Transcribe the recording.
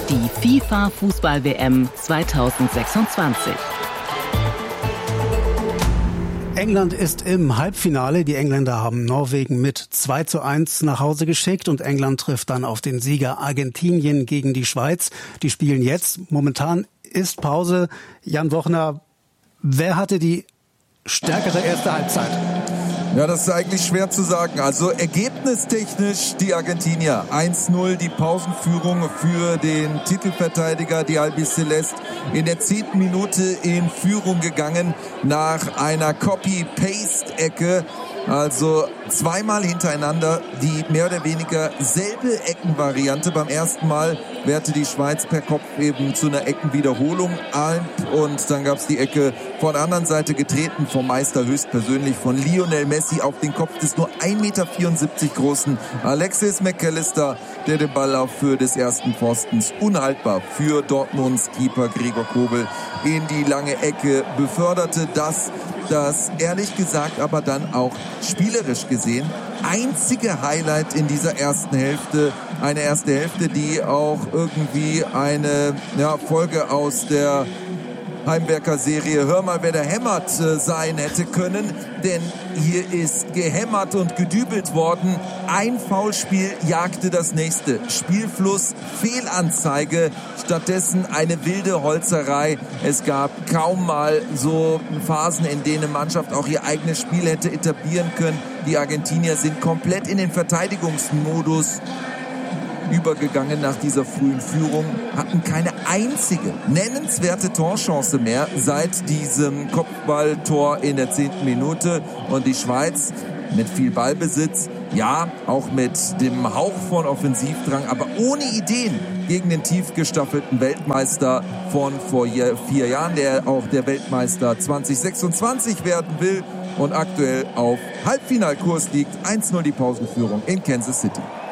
die FIFA-Fußball-WM 2026. England ist im Halbfinale. Die Engländer haben Norwegen mit 2:1 nach Hause geschickt und England trifft dann auf den Sieger Argentinien gegen die Schweiz. Die spielen jetzt. Momentan ist Pause. Jan Wochner, wer hatte die stärkere erste Halbzeit? Ja, das ist eigentlich schwer zu sagen. Also ergebnistechnisch die Argentinier. 1:0 die Pausenführung für den Titelverteidiger, die Albiceleste, in der 10. Minute in Führung gegangen nach einer Copy-Paste-Ecke. Also zweimal hintereinander die mehr oder weniger selbe Eckenvariante. Beim ersten Mal wehrte die Schweiz per Kopf eben zu einer Eckenwiederholung ein. Und dann gab es die Ecke von der anderen Seite getreten vom Meister höchstpersönlich von Lionel Messi auf den Kopf des nur 1,74 Meter großen Alexis McAllister, der den Ball auf Höhe des ersten Pfostens unhaltbar für Dortmunds Keeper Gregor Kobel in die lange Ecke beförderte. Das ehrlich gesagt aber dann auch spielerisch gesehen einzige Highlight in dieser ersten Hälfte. Eine erste Hälfte, die auch irgendwie eine Folge aus der Heimwerker-Serie Hör mal, wer da hämmert sein hätte können. Denn hier ist gehämmert und gedübelt worden. Ein Foulspiel jagte das nächste. Spielfluss, Fehlanzeige, stattdessen eine wilde Holzerei. Es gab kaum mal so Phasen, in denen eine Mannschaft auch ihr eigenes Spiel hätte etablieren können. Die Argentinier sind komplett in den Verteidigungsmodus übergegangen nach dieser frühen Führung, hatten keine einzige nennenswerte Torchance mehr seit diesem Kopfballtor in der 10. Minute. Und die Schweiz mit viel Ballbesitz, ja, auch mit dem Hauch von Offensivdrang, aber ohne Ideen gegen den tief gestaffelten Weltmeister von vor 4 Jahren, der auch der Weltmeister 2026 werden will und aktuell auf Halbfinalkurs liegt. 1:0 die Pausenführung in Kansas City.